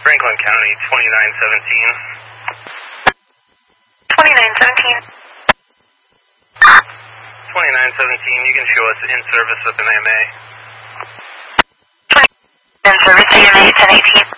Franklin County, 2917. 2917, you can show us in service with an AMA. In service, AMA 1018.